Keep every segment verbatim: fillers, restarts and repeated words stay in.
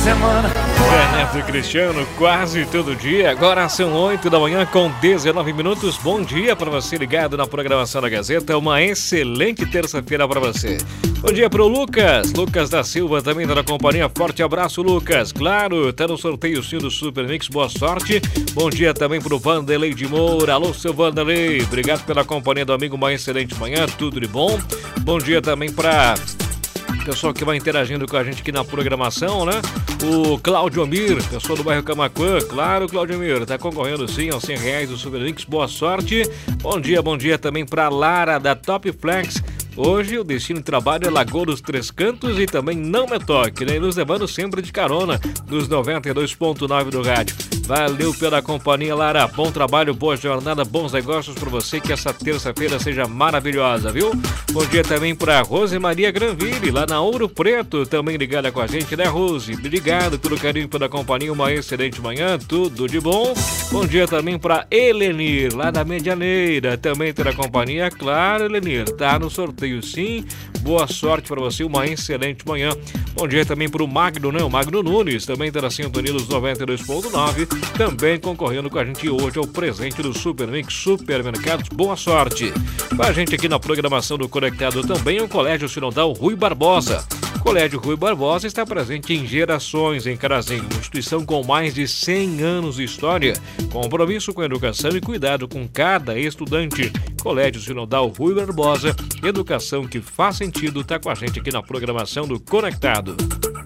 semana. Neto e Cristiano, quase todo dia. Agora são oito da manhã com dezenove minutos. Bom dia para você ligado na programação da Gazeta. Uma excelente terça-feira para você. Bom dia pro Lucas. Lucas da Silva também tá na companhia. Forte abraço, Lucas. Claro, tá no sorteio sim do Super Mix. Boa sorte. Bom dia também pro Vanderlei de Moura. Alô, seu Vanderlei. Obrigado pela companhia do amigo. Uma excelente manhã. Tudo de bom. Bom dia também para pessoal que vai interagindo com a gente aqui na programação, né? O Claudio Mir, pessoal do bairro Camaquã. Claro, Claudio Mir, tá concorrendo sim aos cem reais do Super Mix. Boa sorte. Bom dia, bom dia também para Lara da Top Flex. Hoje o destino de trabalho é Lagoa dos Três Cantos e também Não Me Toque, né? Nos levando sempre de carona nos noventa e dois ponto nove do rádio. Valeu pela companhia, Lara. Bom trabalho, boa jornada, bons negócios para você. Que essa terça-feira seja maravilhosa, viu? Bom dia também para Rose Maria Granville, lá na Ouro Preto, também ligada com a gente, né, Rose? Obrigado pelo carinho, pela companhia. Uma excelente manhã, tudo de bom. Bom dia também para Elenir, lá da Medianeira, também pela companhia. Claro, Elenir, tá no sorteio sim, boa sorte para você, uma excelente manhã. Bom dia também para o Magno, né? O Magno Nunes, também está na sintonia dos noventa e dois ponto nove, também concorrendo com a gente hoje ao presente do Super Mix Supermercados. Boa sorte. Com a gente aqui na programação do Conectado também o Colégio Sinodal Rui Barbosa. O Colégio Rui Barbosa está presente em gerações em Carazinho, uma instituição com mais de cem anos de história, compromisso com a educação e cuidado com cada estudante. Colégio Sinodal Rui Barbosa, educação que faz sentido, está com a gente aqui na programação do Conectado.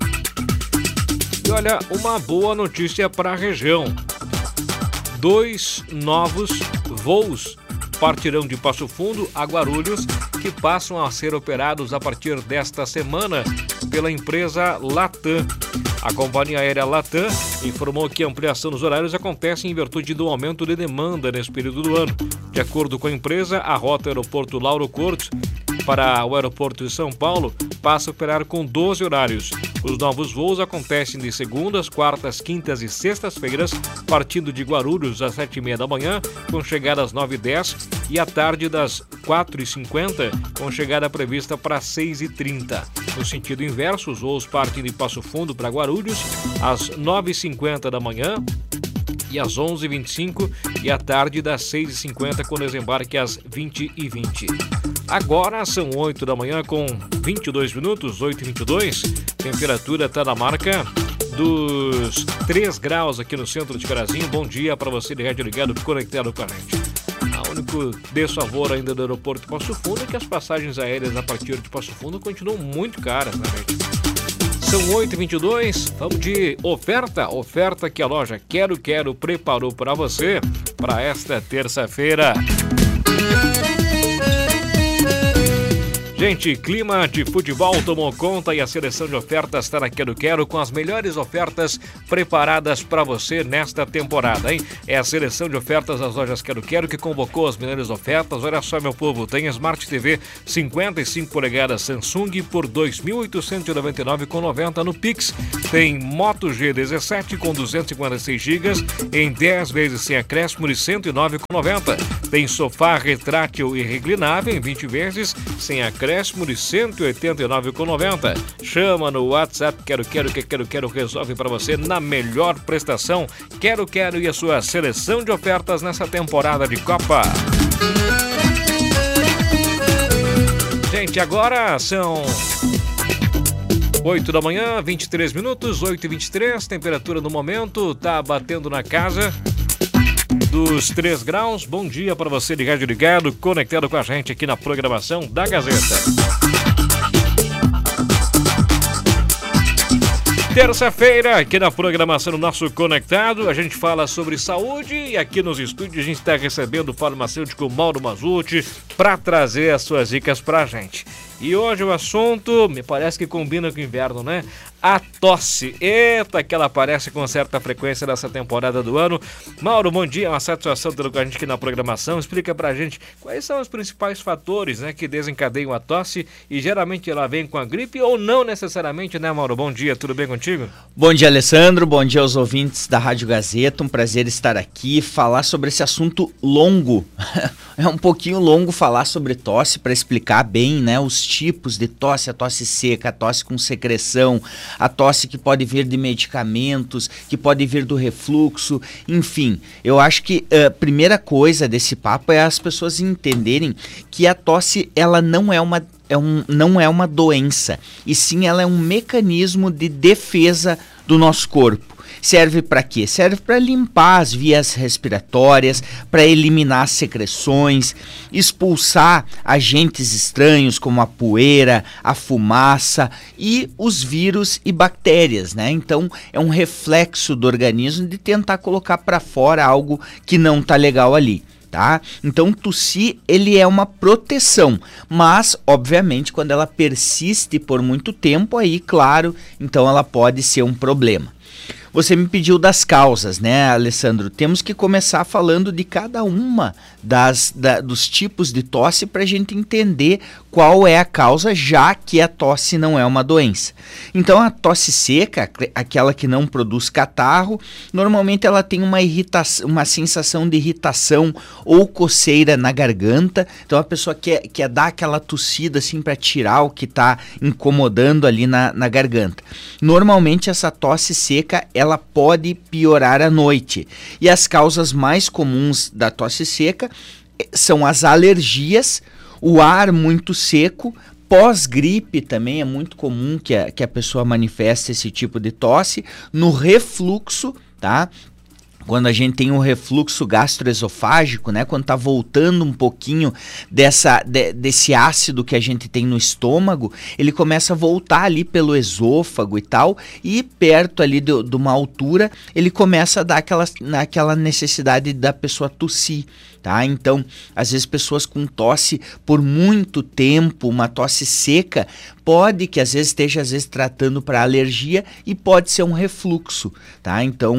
E olha, uma boa notícia para a região. Dois novos voos partirão de Passo Fundo a Guarulhos, que passam a ser operados a partir desta semana pela empresa Latam. A companhia aérea Latam informou que a ampliação dos horários acontece em virtude do aumento de demanda nesse período do ano. De acordo com a empresa, a rota aeroporto Lauro Cortes para o aeroporto de São Paulo passa a operar com doze horários. Os novos voos acontecem de segundas, quartas, quintas e sextas-feiras, partindo de Guarulhos às sete e meia da manhã, com chegada às nove e dez, e à tarde das quatro e cinquenta, com chegada prevista para seis e trinta. No sentido inverso, os voos partem de Passo Fundo para Guarulhos às nove e cinquenta da manhã e às onze e vinte e cinco, e à tarde das seis e cinquenta, com desembarque às vinte e vinte. Agora são oito da manhã com vinte e dois minutos, oito e vinte e dois. Temperatura está na marca dos três graus aqui no centro de Carazinho. Bom dia para você de rádio ligado, conectado com a gente. O único desfavor ainda do aeroporto de Passo Fundo é que as passagens aéreas a partir de Passo Fundo continuam muito caras, né, gente? São oito e vinte e dois, vamos de oferta, oferta que a loja Quero Quero preparou para você para esta terça-feira. Gente, clima de futebol tomou conta e a seleção de ofertas está na Quero Quero com as melhores ofertas preparadas para você nesta temporada, hein? É a seleção de ofertas das lojas Quero Quero que convocou as melhores ofertas. Olha só, meu povo, tem Smart T V cinquenta e cinco polegadas Samsung por dois mil oitocentos e noventa e nove reais e noventa centavos no Pix. Tem Moto G dezessete com duzentos e cinquenta e seis gigas em dez vezes sem acréscimo de cento e nove reais e noventa centavos. Tem sofá retrátil e reclinável em vinte vezes sem acréscimo de cento e oitenta e nove reais e noventa centavos. Chama no WhatsApp Quero Quero que Quero Quero resolve para você na melhor prestação. Quero Quero e a sua seleção de ofertas nessa temporada de Copa. Gente, agora são oito da manhã, vinte e três minutos, oito e vinte e três. Temperatura no momento tá batendo na casa dos três graus. Bom dia para você de rádio ligado, conectado com a gente aqui na programação da Gazeta. Terça-feira, aqui na programação do nosso Conectado, a gente fala sobre saúde e aqui nos estúdios a gente está recebendo o farmacêutico Mauro Mazzucchi para trazer as suas dicas para a gente. E hoje o assunto me parece que combina com o inverno, né? A tosse. Eita, que ela aparece com certa frequência nessa temporada do ano. Mauro, bom dia, é uma satisfação ter com a gente aqui na programação. Explica pra gente quais são os principais fatores, né, que desencadeiam a tosse e geralmente ela vem com a gripe ou não necessariamente, né, Mauro? Bom dia, tudo bem contigo? Bom dia, Alessandro, bom dia aos ouvintes da Rádio Gazeta, um prazer estar aqui, falar sobre esse assunto longo. É um pouquinho longo falar sobre tosse para explicar bem, né, os tipos de tosse, a tosse seca, a tosse com secreção, a tosse que pode vir de medicamentos, que pode vir do refluxo, enfim. Eu acho que a uh, primeira coisa desse papo é as pessoas entenderem que a tosse, ela não é uma, é um, não é uma doença, e sim ela é um mecanismo de defesa do nosso corpo. Serve para quê? Serve para limpar as vias respiratórias, para eliminar secreções, expulsar agentes estranhos como a poeira, a fumaça e os vírus e bactérias, né? Então é um reflexo do organismo de tentar colocar para fora algo que não tá legal ali. Tá? Então tossir, ele é uma proteção, mas obviamente quando ela persiste por muito tempo, aí claro, então ela pode ser um problema. Você me pediu das causas, né, Alessandro? Temos que começar falando de cada uma das, da, dos tipos de tosse para a gente entender qual é a causa, já que a tosse não é uma doença. Então a tosse seca, aquela que não produz catarro, normalmente ela tem uma irritação, uma sensação de irritação ou coceira na garganta. Então a pessoa quer, quer dar aquela tossida assim para tirar o que está incomodando ali na, na garganta. Normalmente essa tosse seca ela pode piorar à noite. E as causas mais comuns da tosse seca são as alergias, o ar muito seco, pós-gripe também é muito comum que a, que a pessoa manifeste esse tipo de tosse, no refluxo, tá? Quando a gente tem um refluxo gastroesofágico, né? Quando tá voltando um pouquinho dessa, de, desse ácido que a gente tem no estômago, ele começa a voltar ali pelo esôfago e tal, e perto ali de, de uma altura, ele começa a dar aquela, aquela necessidade da pessoa tossir. Tá? Então, às vezes pessoas com tosse por muito tempo, uma tosse seca, pode que às vezes esteja às vezes tratando para alergia e pode ser um refluxo, tá? Então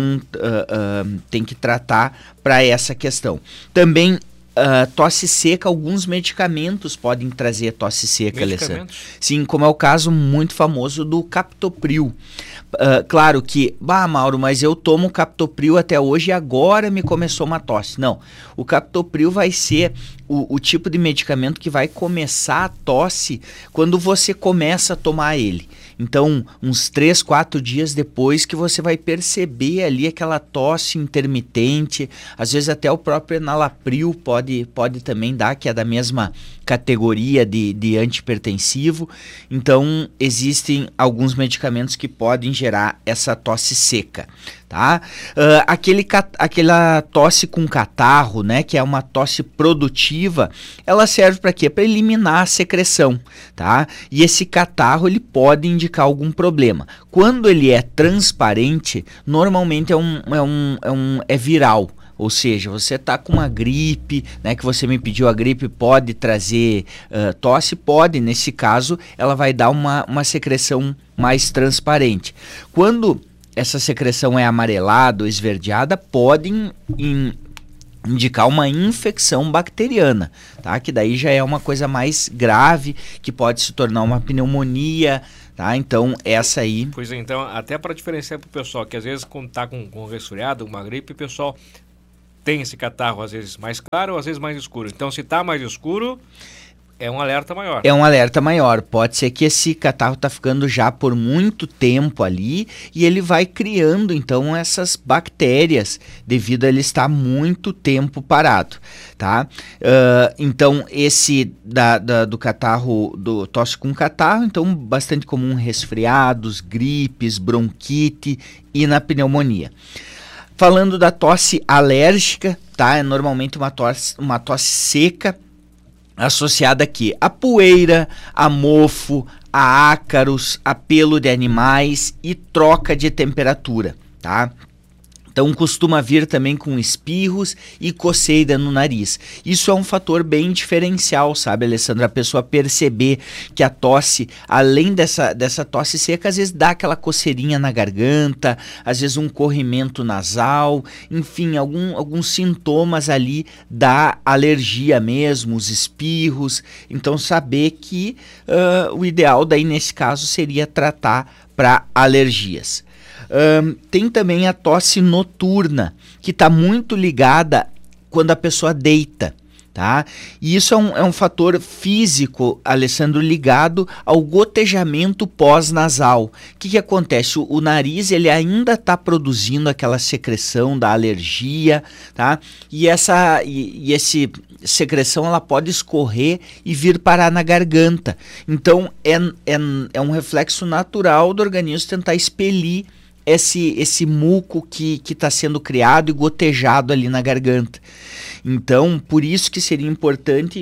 uh, uh, tem que tratar para essa questão. Também Uh, tosse seca, alguns medicamentos podem trazer tosse seca, Alessandro. Sim, como é o caso muito famoso do Captopril. Uh, claro que, bah, Mauro, mas eu tomo Captopril até hoje e agora me começou uma tosse. Não, o Captopril vai ser o, o tipo de medicamento que vai começar a tosse quando você começa a tomar ele. Então, uns três, quatro dias depois que você vai perceber ali aquela tosse intermitente, às vezes até o próprio Enalapril pode, pode também dar, que é da mesma categoria de, de antihipertensivo. Então, existem alguns medicamentos que podem gerar essa tosse seca, tá? Uh, aquele, aquela tosse com catarro, né, que é uma tosse produtiva, ela serve para quê? Para eliminar a secreção, tá? E esse catarro, ele pode indicar algum problema. Quando ele é transparente, normalmente é um, é um, é um é viral. Ou seja, você está com uma gripe, né, que você me pediu, a gripe pode trazer uh, tosse? Pode, nesse caso, ela vai dar uma, uma secreção mais transparente. Quando essa secreção é amarelada ou esverdeada, pode in, in, indicar uma infecção bacteriana, tá? Que daí já é uma coisa mais grave, que pode se tornar uma pneumonia, tá? Então, essa aí... Pois é, então, até para diferenciar para o pessoal, que às vezes quando está com, com resfriado, uma gripe, o pessoal... tem esse catarro às vezes mais claro ou às vezes mais escuro. Então, se está mais escuro, é um alerta maior. É um alerta maior. Pode ser que esse catarro está ficando já por muito tempo ali e ele vai criando, então, essas bactérias devido a ele estar muito tempo parado, tá? Uh, então, esse da, da, do catarro, do tosse com catarro, então, bastante comum resfriados, gripes, bronquite e na pneumonia. Falando da tosse alérgica, tá? É normalmente uma tosse, uma tosse seca associada aqui a poeira, a mofo, a ácaros, a pelo de animais e troca de temperatura, tá? Então costuma vir também com espirros e coceira no nariz. Isso é um fator bem diferencial, sabe, Alessandra? A pessoa perceber que a tosse, além dessa, dessa tosse seca, às vezes dá aquela coceirinha na garganta, às vezes um corrimento nasal, enfim, algum, alguns sintomas ali da alergia mesmo, os espirros. Então saber que uh, o ideal daí nesse caso seria tratar para alergias. Um, tem também a tosse noturna, que está muito ligada quando a pessoa deita, Tá? E isso é um, é um fator físico, Alessandro, ligado ao gotejamento pós-nasal. O que, que acontece? O, o nariz ele ainda está produzindo aquela secreção da alergia, tá? E essa e, e esse secreção ela pode escorrer e vir parar na garganta. Então é, é, é um reflexo natural do organismo tentar expelir esse, esse muco que está sendo criado e gotejado ali na garganta. Então, por isso que seria importante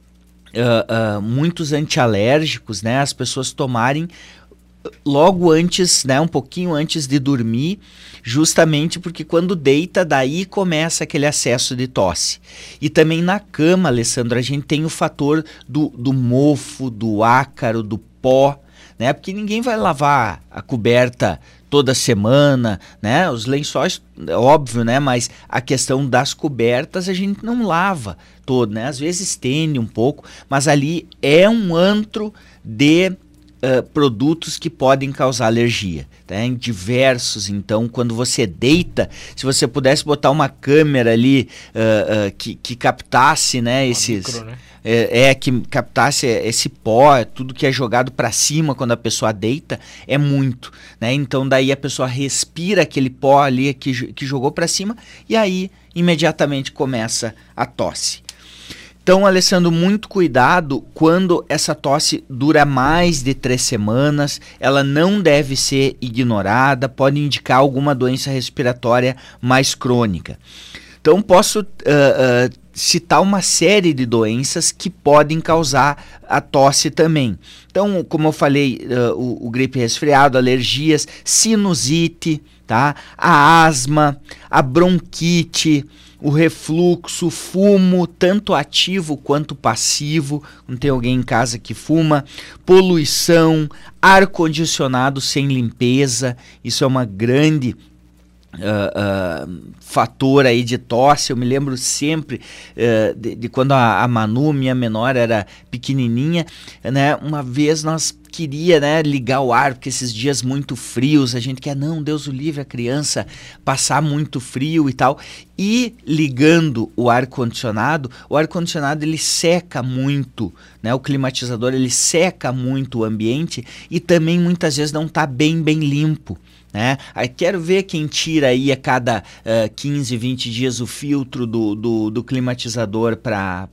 uh, uh, muitos antialérgicos, né, as pessoas tomarem logo antes, né, um pouquinho antes de dormir, justamente porque quando deita, daí começa aquele acesso de tosse. E também na cama, Alessandro, a gente tem o fator do, do mofo, do ácaro, do pó, né, porque ninguém vai lavar a coberta toda semana, né? Os lençóis, é óbvio, né? Mas a questão das cobertas a gente não lava todo, né? Às vezes estende um pouco, mas ali é um antro de uh, produtos que podem causar alergia, tá? Em diversos, então, quando você deita, se você pudesse botar uma câmera ali uh, uh, que, que captasse, né? Esses... Micro, né? É, é, que captasse esse pó, tudo que é jogado para cima quando a pessoa deita, é muito, né? Então daí a pessoa respira aquele pó ali que, que jogou para cima e aí imediatamente começa a tosse. Então, Alessandro, muito cuidado quando essa tosse dura mais de três semanas, ela não deve ser ignorada, pode indicar alguma doença respiratória mais crônica. Então, posso uh, uh, citar uma série de doenças que podem causar a tosse também. Então, como eu falei, uh, o, o gripe resfriado, alergias, sinusite, tá? A asma, a bronquite, o refluxo, fumo, tanto ativo quanto passivo, não tem alguém em casa que fuma, poluição, ar-condicionado sem limpeza, isso é uma grande Uh, uh, fator aí de tosse. Eu me lembro sempre uh, de, de quando a, a Manu, minha menor, era pequenininha, né? Uma vez nós queria, né, ligar o ar, porque esses dias muito frios, a gente quer, não, Deus o livre, a criança passar muito frio e tal, e ligando o ar-condicionado, o ar-condicionado ele seca muito, né, o climatizador ele seca muito o ambiente e também muitas vezes não está bem, bem limpo. Né? Aí quero ver quem tira aí a cada uh, quinze, vinte dias o filtro do, do, do climatizador para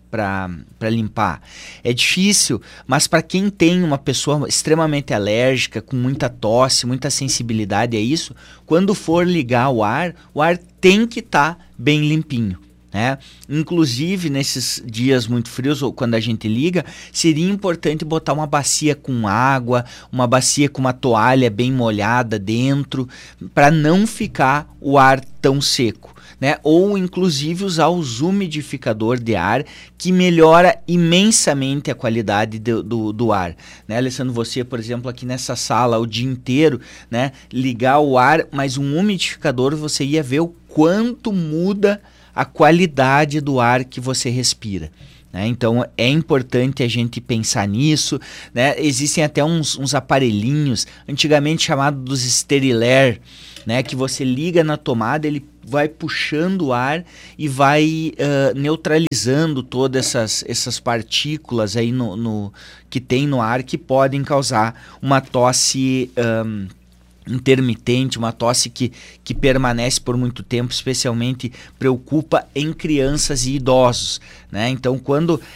limpar. É difícil, mas para quem tem uma pessoa extremamente alérgica, com muita tosse, muita sensibilidade a isso, quando for ligar o ar, o ar tem que estar tá bem limpinho. Né? Inclusive nesses dias muito frios, ou quando a gente liga, seria importante botar uma bacia com água, uma bacia com uma toalha bem molhada dentro, para não ficar o ar tão seco, né? Ou inclusive usar os umidificador de ar, que melhora imensamente a qualidade do, do, do ar, né, Alessandro? Você, por exemplo, aqui nessa sala o dia inteiro, né, ligar o ar, mas um umidificador, você ia ver o quanto muda a qualidade do ar que você respira. Né? Então é importante a gente pensar nisso, né? Existem até uns, uns aparelhinhos, antigamente chamados dos Sterilair, né? Que você liga na tomada, ele vai puxando o ar e vai uh, neutralizando todas essas, essas partículas aí no, no, que tem no ar, que podem causar uma tosse um, intermitente, uma tosse que, que permanece por muito tempo, especialmente preocupa em crianças e idosos, né? Então, quando uh, uh,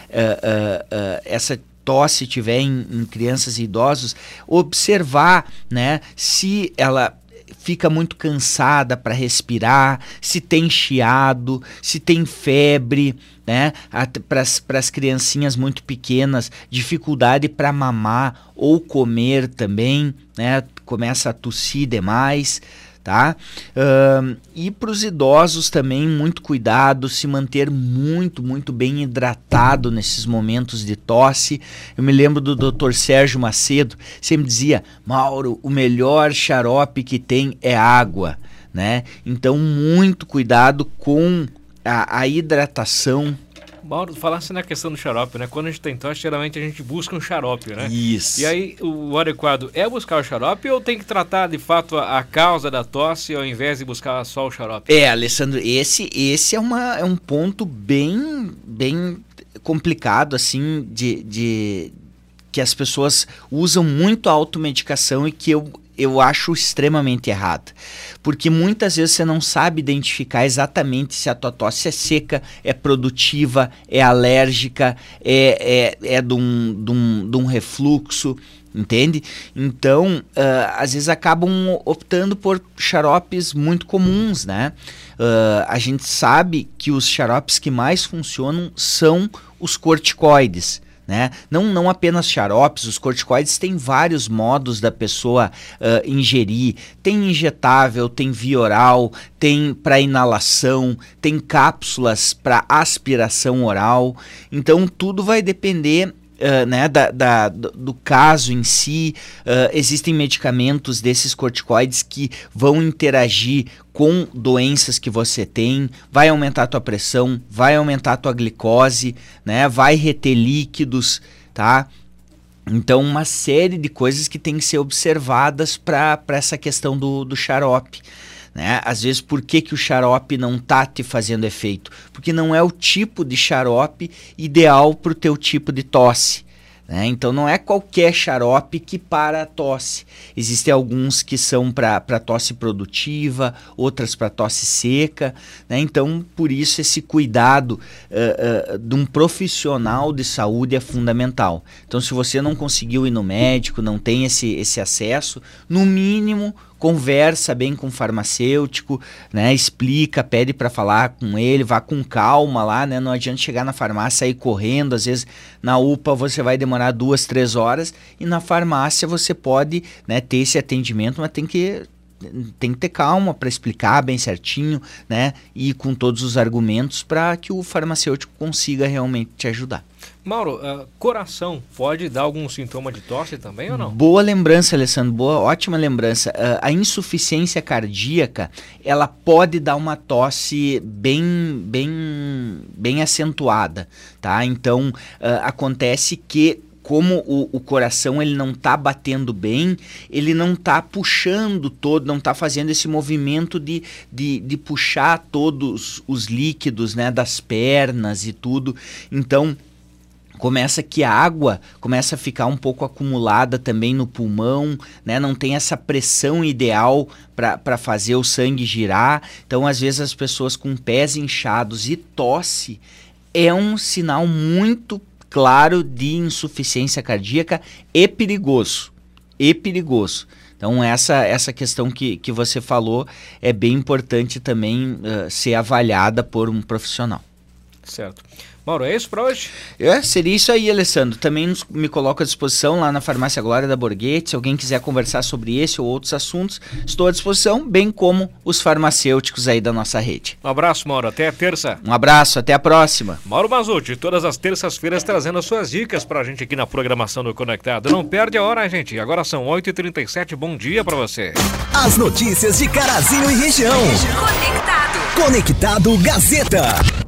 uh, essa tosse tiver em, em crianças e idosos, observar, né, se ela fica muito cansada para respirar, se tem chiado, se tem febre, né? Para as criancinhas muito pequenas, dificuldade para mamar ou comer também, né? Começa a tossir demais, tá? Uh, e para os idosos também, muito cuidado, se manter muito, muito bem hidratado nesses momentos de tosse. Eu me lembro do doutor Sérgio Macedo, sempre dizia, Mauro, o melhor xarope que tem é água, né? Então, muito cuidado com a, a hidratação. Mauro, falasse na questão do xarope, né? Quando a gente tem tosse, geralmente a gente busca um xarope, né? Isso. E aí, o adequado é buscar o xarope ou tem que tratar, de fato, a, a causa da tosse ao invés de buscar só o xarope? É, Alessandro, esse, esse é, uma, é um ponto bem, bem complicado, assim, de, de que as pessoas usam muito a automedicação e que eu, eu acho extremamente errado. Porque muitas vezes você não sabe identificar exatamente se a tua tosse é seca, é produtiva, é alérgica, é, é, é de um, de um, de um refluxo, entende? Então, uh, às vezes acabam optando por xaropes muito comuns, né? Uh, a gente sabe que os xaropes que mais funcionam são os corticoides, né? Não, não apenas xaropes, os corticoides têm vários modos da pessoa uh, ingerir. Tem injetável, tem via oral, tem para inalação, tem cápsulas para aspiração oral. Então tudo vai depender Uh, né, da, da, do caso em si. Uh, existem medicamentos desses corticoides que vão interagir com doenças que você tem, vai aumentar a tua pressão, vai aumentar a tua glicose, né, vai reter líquidos, tá? Então uma série de coisas que tem que ser observadas para essa questão do, do xarope. Né? Às vezes, por que, que o xarope não está te fazendo efeito? Porque não é o tipo de xarope ideal para o teu tipo de tosse. Né? Então não é qualquer xarope que para a tosse. Existem alguns que são para tosse produtiva, outras para tosse seca. Né? Então, por isso, esse cuidado uh, uh, de um profissional de saúde é fundamental. Então, se você não conseguiu ir no médico, não tem esse, esse acesso, no mínimo conversa bem com o farmacêutico, né? Explica, pede para falar com ele, vá com calma lá, né? Não adianta chegar na farmácia e ir correndo, às vezes na U P A você vai demorar duas, três horas e na farmácia você pode, né, ter esse atendimento, mas tem que tem que ter calma para explicar bem certinho, né? E com todos os argumentos para que o farmacêutico consiga realmente te ajudar. Mauro, uh, coração pode dar algum sintoma de tosse também ou não? Boa lembrança, Alessandro, boa, ótima lembrança. Uh, a insuficiência cardíaca, ela pode dar uma tosse bem, bem, bem acentuada, tá? Então, uh, acontece que como o, o coração ele não está batendo bem, ele não está puxando todo, não está fazendo esse movimento de, de, de puxar todos os líquidos, né, das pernas e tudo. Então, começa que a água começa a ficar um pouco acumulada também no pulmão, né? Não tem essa pressão ideal para fazer o sangue girar. Então, às vezes, as pessoas com pés inchados e tosse é um sinal muito claro de insuficiência cardíaca e perigoso. E perigoso. Então, essa, essa questão que, que você falou é bem importante também uh, ser avaliada por um profissional. Certo. Mauro, é isso para hoje? É, seria isso aí, Alessandro. Também nos, me coloco à disposição lá na Farmácia Glória da Borghetti. Se alguém quiser conversar sobre esse ou outros assuntos, estou à disposição, bem como os farmacêuticos aí da nossa rede. Um abraço, Mauro. Até a terça. Um abraço, até a próxima. Mauro Mazzucchi, todas as terças-feiras trazendo as suas dicas pra gente aqui na programação do Conectado. Não perde a hora, gente. Agora são oito e trinta e sete. Bom dia pra você. As notícias de Carazinho e região. Conectado. Conectado Gazeta.